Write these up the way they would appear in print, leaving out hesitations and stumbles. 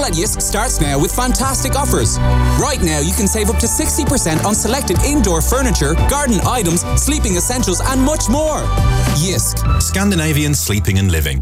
Sale at Yisk starts now with fantastic offers. Right now you can save up to 60% on selected indoor furniture, garden items, sleeping essentials and much more. Yisk. Scandinavian sleeping and living.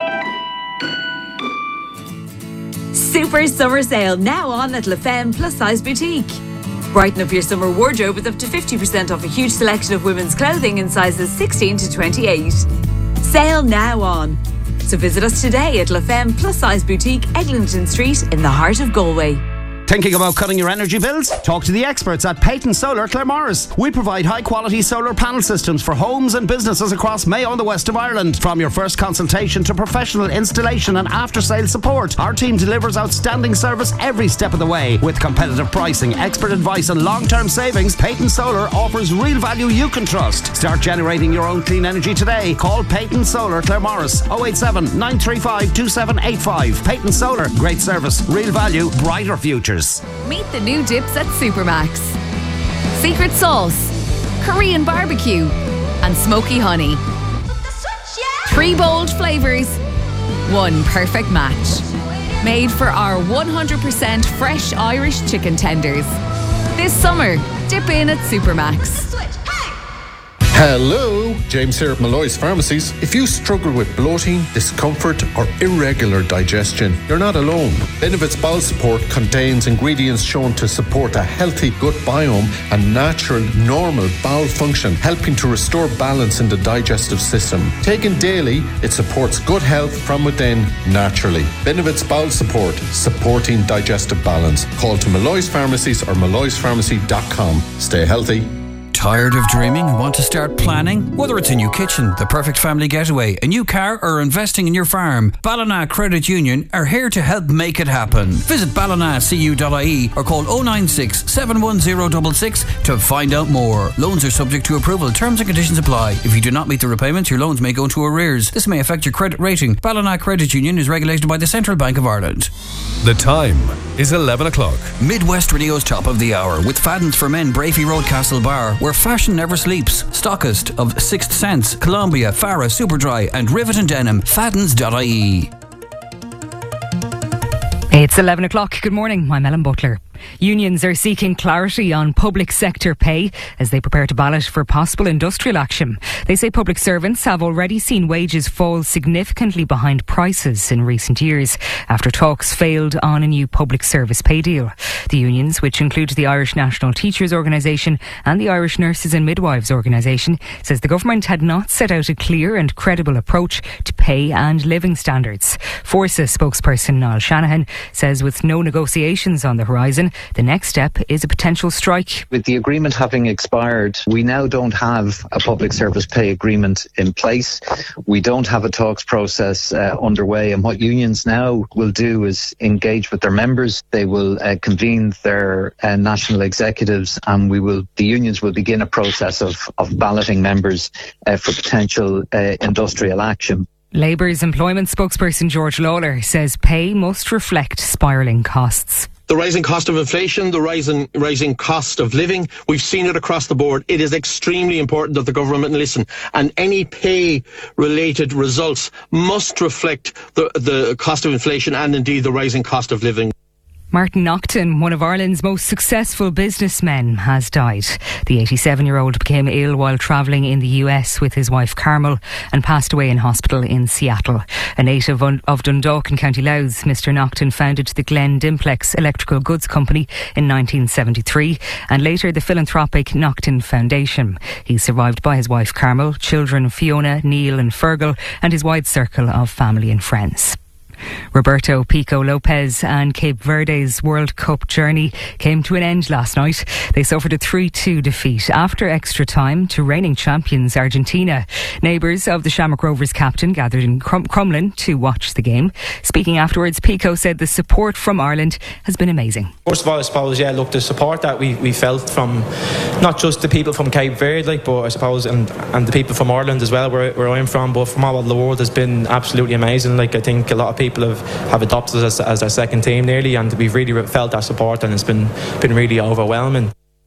Super summer sale now on at La Femme Plus Size Boutique. Brighten up your summer wardrobe with up to 50% off a huge selection of women's clothing in sizes 16 to 28. Sale now on. So visit us today at La Femme Plus Size Boutique, Eglinton Street in the heart of Galway. Thinking about cutting your energy bills? Talk to the experts at Peyton Solar Claremorris. We provide high-quality solar panel systems for homes and businesses across Mayo and the west of Ireland. From your first consultation to professional installation and after-sales support, our team delivers outstanding service every step of the way. With competitive pricing, expert advice and long-term savings, Peyton Solar offers real value you can trust. Start generating your own clean energy today. Call Peyton Solar Claremorris 087 935 2785. Peyton Solar, great service, real value, brighter futures. Meet the new dips at Supermax. Secret sauce, Korean barbecue and smoky honey. 3 bold flavours, 1 perfect match. Made for our 100% fresh Irish chicken tenders. This summer, dip in at Supermax. Hello, James here at Malloy's Pharmacies. If you struggle with bloating, discomfort or irregular digestion, you're not alone. Benefits Bowel Support contains ingredients shown to support a healthy gut biome and natural, normal bowel function, helping to restore balance in the digestive system. Taken daily, it supports good health from within naturally. Benefits Bowel Support, supporting digestive balance. Call to Malloy's Pharmacies or malloyspharmacy.com. Stay healthy. Tired of dreaming and want to start planning? Whether it's a new kitchen, the perfect family getaway, a new car or investing in your farm, Ballina Credit Union are here to help make it happen. Visit ballinacu.ie or call 096 710 66 to find out more. Loans are subject to approval. Terms and conditions apply. If you do not meet the repayments, your loans may go into arrears. This may affect your credit rating. Ballina Credit Union is regulated by the Central Bank of Ireland. The time is 11 o'clock. Midwest Radio's Top of the Hour with Fadden's for Men, Brafey Road, Castlebar, where fashion never sleeps. Stockist of Sixth Sense, Columbia, Farah, Superdry and Rivet and Denim. Faddens.ie. It's 11 o'clock. Good morning. I'm Ellen Butler. Unions are seeking clarity on public sector pay as they prepare to ballot for possible industrial action. They say public servants have already seen wages fall significantly behind prices in recent years after talks failed on a new public service pay deal. The unions, which include the Irish National Teachers Organisation and the Irish Nurses and Midwives Organisation, says the government had not set out a clear and credible approach to pay and living standards. Forces spokesperson Niall Shanahan says with no negotiations on the horizon, the next step is a potential strike. With the agreement having expired, we now don't have a public service pay agreement in place. We don't have a talks process underway, and what unions now will do is engage with their members. They will convene their national executives, and the unions will begin a process of balloting members for potential industrial action. Labour's employment spokesperson George Lawler says pay must reflect spiralling costs. The rising cost of inflation, the rising cost of living, we've seen it across the board. It is extremely important that the government listen, and any pay-related results must reflect the cost of inflation and indeed the rising cost of living. Martin Naughton, one of Ireland's most successful businessmen, has died. The 87-year-old became ill while travelling in the US with his wife Carmel and passed away in hospital in Seattle. A native of Dundalk in County Louth, Mr Naughton founded the Glen Dimplex Electrical Goods Company in 1973 and later the philanthropic Naughton Foundation. He's survived by his wife Carmel, children Fiona, Neil and Fergal and his wide circle of family and friends. Roberto Pico Lopez and Cape Verde's World Cup journey came to an end last night. They suffered a 3-2 defeat after extra time to reigning champions Argentina. Neighbours of the Shamrock Rovers captain gathered in Crumlin to watch the game. Speaking afterwards, Pico said the support from Ireland has been amazing. First of all, I suppose, the support that we felt from not just the people from Cape Verde, but I suppose, and the people from Ireland as well, where I'm from, but from all over the world has been absolutely amazing. I think a lot of people have adopted us as their second team nearly, and we've really felt that support, and it's been really overwhelming.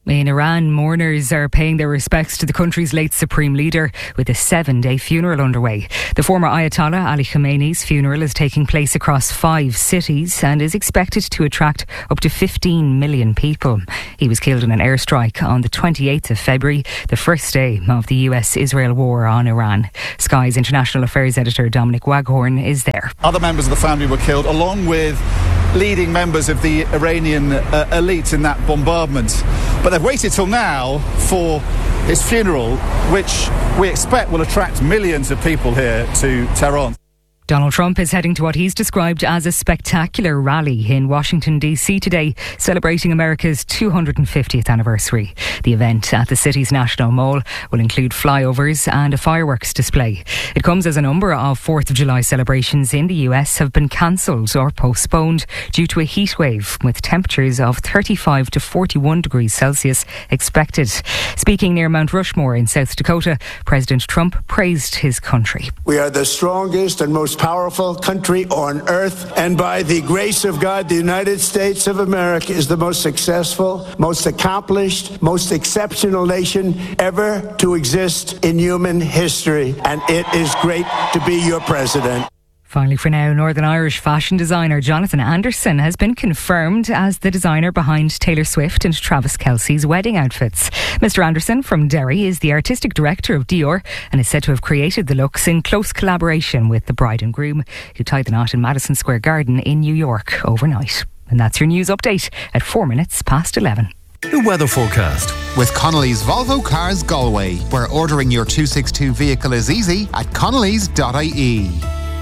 In Iran, mourners are paying their respects to the country's late supreme leader with a 7-day funeral underway. The former Ayatollah Ali Khamenei's funeral is taking place across 5 cities and is expected to attract up to 15 million people. He was killed in an airstrike on the 28th of February, the first day of the US-Israel war on Iran. Sky's international affairs editor Dominic Waghorn is there. Other members of the family were killed, along with leading members of the Iranian elite in that bombardment. But they've waited till now for his funeral, which we expect will attract millions of people here to Tehran. Donald Trump is heading to what he's described as a spectacular rally in Washington, D.C. today, celebrating America's 250th anniversary. The event at the city's National Mall will include flyovers and a fireworks display. It comes as a number of 4th of July celebrations in the US have been cancelled or postponed due to a heat wave, with temperatures of 35 to 41 degrees Celsius expected. Speaking near Mount Rushmore in South Dakota, President Trump praised his country. We are the strongest and most powerful country on earth, and by the grace of God, the United States of America is the most successful, most accomplished, most exceptional nation ever to exist in human history, and it is great to be your president. Finally for now, Northern Irish fashion designer Jonathan Anderson has been confirmed as the designer behind Taylor Swift and Travis Kelce's wedding outfits. Mr. Anderson from Derry is the artistic director of Dior and is said to have created the looks in close collaboration with the bride and groom, who tied the knot in Madison Square Garden in New York overnight. And that's your news update at 11:04. The weather forecast. With Connolly's Volvo Cars Galway, where ordering your 262 vehicle is easy at connellys.ie.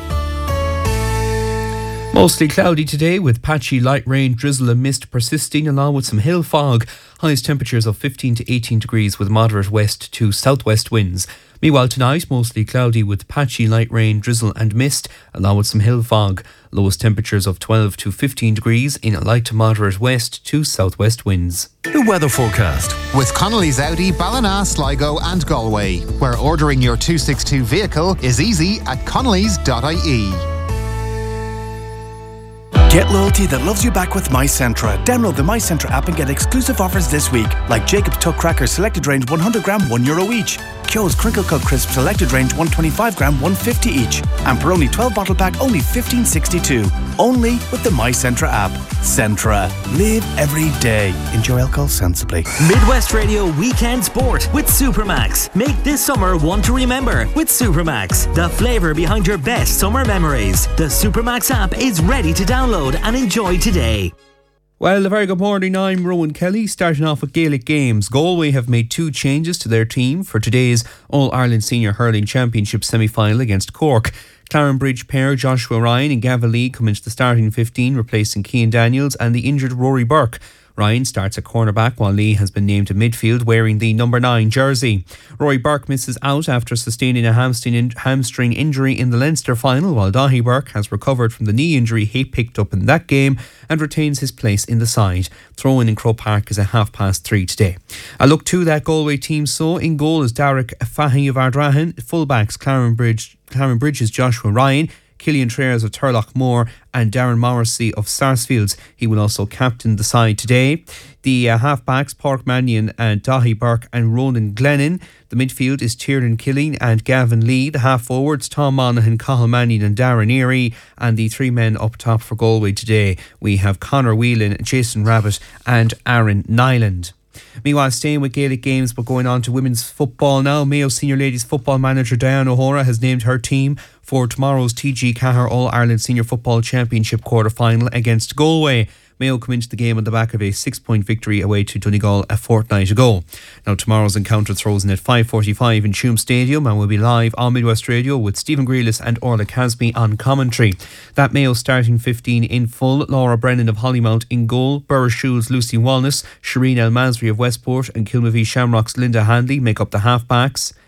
Mostly cloudy today with patchy light rain, drizzle and mist persisting, along with some hill fog. Highest temperatures of 15 to 18 degrees with moderate west to southwest winds. Meanwhile tonight, mostly cloudy with patchy light rain, drizzle and mist, along with some hill fog. Lowest temperatures of 12 to 15 degrees in light to moderate west to southwest winds. The weather forecast. With Connolly's Audi, Ballina, Sligo and Galway, where ordering your 262 vehicle is easy at connellys.ie. Get loyalty that loves you back with MyCentra. Download the MyCentra app and get exclusive offers this week, like Jacob's Tuck Crackers Selected Range 100 gram €1 each. Kyo's Crinkle Cut Crisp Selected Range 125 gram $1.50 each. And Peroni 12 bottle pack only $15.62. Only with the MyCentra app. Centra. Live every day. Enjoy alcohol sensibly. Midwest Radio Weekend Sport with Supermax. Make this summer one to remember with Supermax. The flavour behind your best summer memories. The Supermax app is ready to download and enjoy today. Well, a very good morning. I'm Rowan Kelly. Starting off with Gaelic Games. Galway have made 2 changes to their team for today's All-Ireland Senior Hurling Championship semi-final against Cork. Clarenbridge pair Joshua Ryan and Gavin Lee come into the starting 15, replacing Cian Daniels and the injured Rory Burke. Ryan starts at cornerback while Lee has been named to midfield wearing the number 9 jersey. Rory Burke misses out after sustaining a hamstring injury in the Leinster final, while Dahi Burke has recovered from the knee injury he picked up in that game and retains his place in the side. Throw-in Croke Park is at 3:30 today. A look to that Galway team. So in goal is Derek Fahy of Ardrahan, fullbacks Clarenbridge's Joshua Ryan, Killian Traers of Turlough Moor and Darren Morrissey of Sarsfields. He will also captain the side today. The half-backs, Páirc Mannion and Dahi Burke and Ronan Glennon. The midfield is Tiernan Killeen and Gavin Lee. The half-forwards, Tom Monaghan, Cathal Mannion and Darren Erie. And the 3 men up top for Galway today, we have Conor Whelan, Jason Rabbit and Aaron Nyland. Meanwhile, staying with Gaelic Games but going on to women's football now, Mayo Senior Ladies football manager Diane O'Hora has named her team for tomorrow's TG Cahir All-Ireland Senior Football Championship quarter-final against Galway. Mayo come into the game on the back of a 6-point victory away to Donegal a fortnight ago. Now tomorrow's encounter throws in at 5:45 in Tuam Stadium and will be live on Midwest Radio with Stephen Grealis and Orla Casby on commentary. That Mayo starting 15 in full: Laura Brennan of Hollymount in goal, Burra Schul's Lucy Walnes, Shireen El Masri of Westport and Kilmavie Shamrock's Linda Handley make up the half-backs.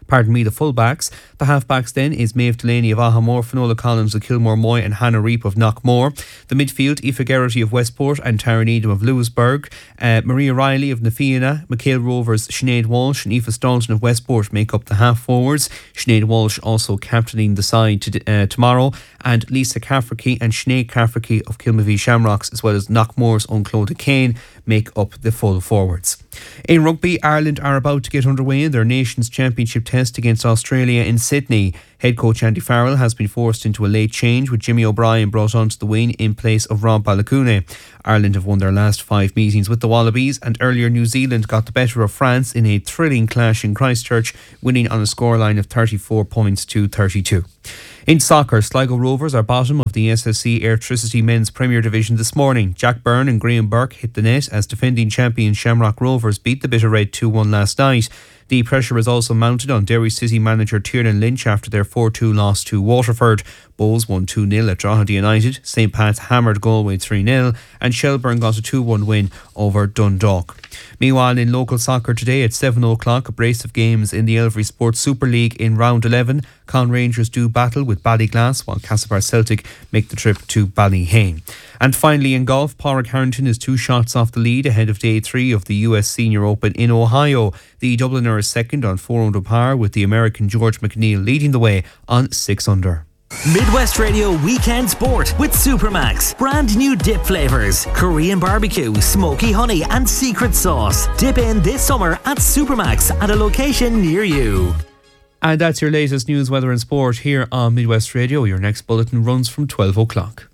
the full-backs. The half-backs then is Maeve Delaney of Ahamore, Finola Collins of Kilmore Moy and Hannah Reap of Knockmore. The midfield, Aoife Geraghty of Westport and Tara Needham of Lewisburg. Maria Riley of Nafiana, McHale Rovers, Sinead Walsh and Aoife Staunton of Westport make up the half-forwards. Sinead Walsh also captaining the side tomorrow, and Lisa Cafferkey and Sinead Cafferkey of Kilmavie Shamrocks, as well as Knockmore's own Clodagh Kane, make up the full forwards. In rugby, Ireland are about to get underway in their Nations Championship test against Australia in Sydney. Head coach Andy Farrell has been forced into a late change, with Jimmy O'Brien brought onto the wing in place of Rob Balakoune. Ireland have won their last 5 meetings with the Wallabies, and earlier New Zealand got the better of France in a thrilling clash in Christchurch, winning on a scoreline of 34 points to 32. In soccer, Sligo Rovers are bottom of the SSC Airtricity Men's Premier Division this morning. Jack Byrne and Graham Burke hit the net as defending champion Shamrock Rovers beat the Bitter Red 2-1 last night. The pressure is also mounted on Derry City manager Tiernan Lynch after their 4-2 loss to Waterford. Bowes won 2-0 at Drogheda United, St Pat's hammered Galway 3-0 and Shelburne got a 2-1 win over Dundalk. Meanwhile, in local soccer today at 7 o'clock, a brace of games in the Elvery Sports Super League in round 11. Con Rangers do battle with Ballyglass, while Castlebar Celtic make the trip to Ballyhane. And finally in golf, Pádraig Harrington is 2 shots off the lead ahead of day 3 of the US Senior Open in Ohio. The Dubliner is second on 4 under par, with the American George McNeil leading the way on 6 under. Midwest Radio Weekend Sport with Supermax. Brand new dip flavours: Korean barbecue, smoky honey and secret sauce. Dip in this summer at Supermax at a location near you. And that's your latest news, weather and sport here on Midwest Radio. Your next bulletin runs from 12 o'clock.